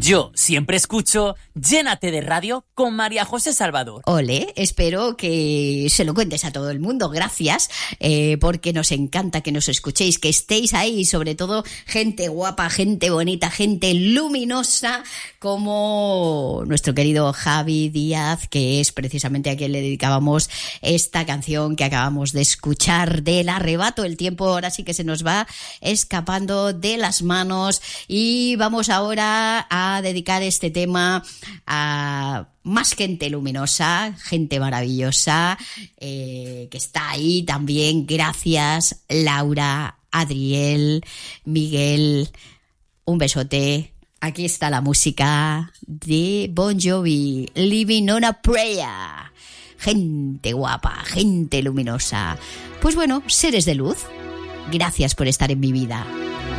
Yo siempre escucho Llénate de Radio con María José Salvador. Ole, espero que se lo cuentes a todo el mundo. Gracias, porque nos encanta que nos escuchéis, que estéis ahí, sobre todo gente guapa, gente bonita, gente luminosa, como nuestro querido Javi Díaz, que es precisamente a quien le dedicábamos esta canción que acabamos de escuchar del Arrebato. El tiempo ahora sí que se nos va escapando de las manos y vamos ahora a dedicar este tema a más gente luminosa, gente maravillosa, que está ahí también. Gracias, Laura, Adriel, Miguel, un besote. Aquí está la música de Bon Jovi, Living on a Prayer. Gente guapa, gente luminosa. Pues bueno, seres de luz, gracias por estar en mi vida.